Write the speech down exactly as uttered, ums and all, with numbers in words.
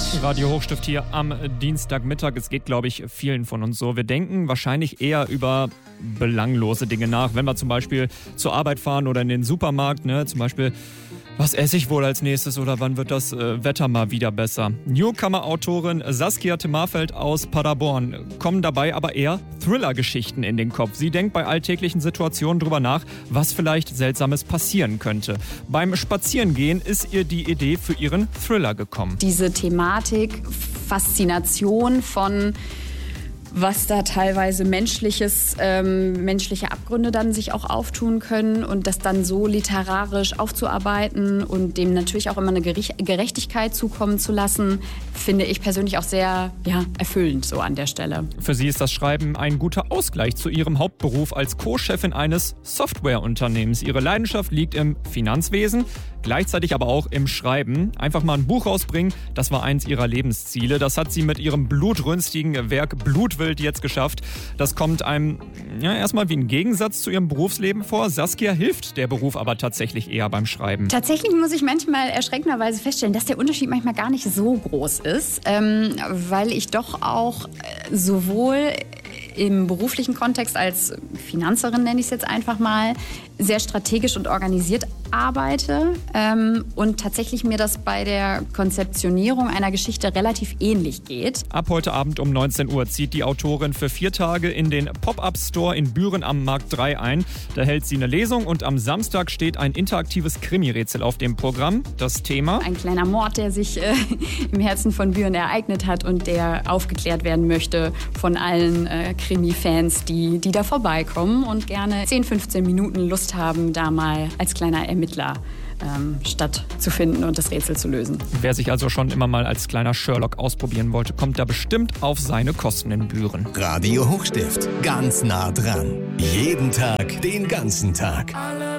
Radio Hochstift hier am Dienstagmittag. Es geht, glaube ich, vielen von uns so. Wir denken wahrscheinlich eher über belanglose Dinge nach, wenn wir zum Beispiel zur Arbeit fahren oder in den Supermarkt, ne? Zum Beispiel, was esse ich wohl als nächstes oder wann wird das äh, Wetter mal wieder besser? Newcomer-Autorin Saskia Timmerfeld aus Paderborn kommen dabei aber eher Thriller-Geschichten in den Kopf. Sie denkt bei alltäglichen Situationen drüber nach, was vielleicht Seltsames passieren könnte. Beim Spazierengehen ist ihr die Idee für ihren Thriller gekommen. Diese Thematik, Faszination von was da teilweise menschliches, ähm, menschliche Abgründe dann sich auch auftun können und das dann so literarisch aufzuarbeiten und dem natürlich auch immer eine Gerechtigkeit zukommen zu lassen, finde ich persönlich auch sehr ja, erfüllend so an der Stelle. Für sie ist das Schreiben ein guter Ausgleich zu ihrem Hauptberuf als Co-Chefin eines Softwareunternehmens. Ihre Leidenschaft liegt im Finanzwesen, gleichzeitig aber auch im Schreiben. Einfach mal ein Buch rausbringen, das war eins ihrer Lebensziele. Das hat sie mit ihrem blutrünstigen Werk Blutwild jetzt geschafft. Das kommt einem ja, erstmal wie ein Gegensatz zu ihrem Berufsleben vor. Saskia hilft der Beruf aber tatsächlich eher beim Schreiben. Tatsächlich muss ich manchmal erschreckenderweise feststellen, dass der Unterschied manchmal gar nicht so groß ist, ähm, weil ich doch auch äh, sowohl im beruflichen Kontext als Finanzerin, nenne ich es jetzt einfach mal, sehr strategisch und organisiert arbeite ähm, und tatsächlich mir das bei der Konzeptionierung einer Geschichte relativ ähnlich geht. Ab heute Abend um neunzehn Uhr zieht die Autorin für vier Tage in den Pop-Up-Store in Büren am Markt drei ein. Da hält sie eine Lesung und am Samstag steht ein interaktives Krimi-Rätsel auf dem Programm. Das Thema? Ein kleiner Mord, der sich äh, im Herzen von Büren ereignet hat und der aufgeklärt werden möchte von allen äh, Krimi-Fans, die, die da vorbeikommen und gerne zehn, fünfzehn Minuten Lust haben, da mal als kleiner Ermittler ähm, stattzufinden und das Rätsel zu lösen. Wer sich also schon immer mal als kleiner Sherlock ausprobieren wollte, kommt da bestimmt auf seine Kosten in Büren. Radio Hochstift, ganz nah dran. Jeden Tag, den ganzen Tag.